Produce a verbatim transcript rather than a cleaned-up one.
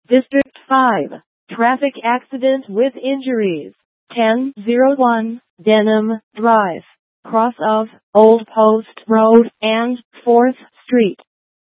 District five. Traffic accident with injuries. ten oh one, Denham Drive, cross of Old Post Road and fourth Street.